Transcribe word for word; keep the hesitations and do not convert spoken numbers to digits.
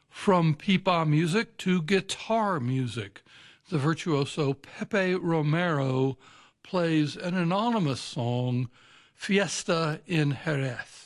From pipa music to guitar music, the virtuoso Pepe Romero plays an anonymous song, Fiesta in Jerez.